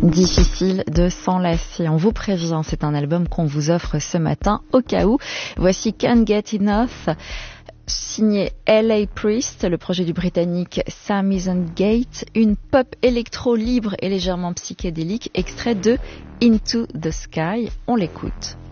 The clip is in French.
Difficile de s'en lasser. On vous prévient, c'est un album qu'on vous offre ce matin au cas où. Voici Can't Get Enough, signé L.A. Priest, le projet du Britannique Sam Isengate, une pop électro libre et légèrement psychédélique, extrait de Into the Sky. On l'écoute.